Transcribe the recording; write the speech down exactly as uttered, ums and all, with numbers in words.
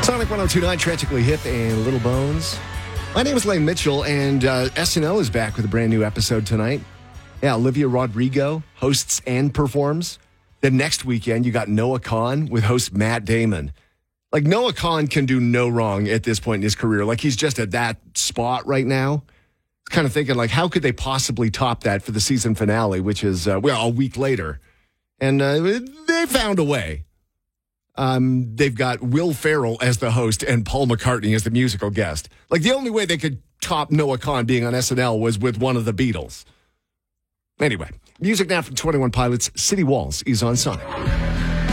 Sonic one oh two point nine, Tragically Hip and Little Bones. My name is Lane Mitchell, and uh, S N L is back with a brand new episode tonight. Yeah, Olivia Rodrigo hosts and performs. Then next weekend, you got Noah Kahan with host Matt Damon. Like, Noah Kahan can do no wrong at this point in his career. Like, he's just at that spot right now. Kind of thinking, like, how could they possibly top that for the season finale, which is, uh, well, a week later. And uh, they found a way. Um, they've got Will Ferrell as the host and Paul McCartney as the musical guest. Like, the only way they could top Noah Kahan being on S N L was with one of the Beatles. Anyway, music now from twenty-one Pilots. City Walls is on Sonic.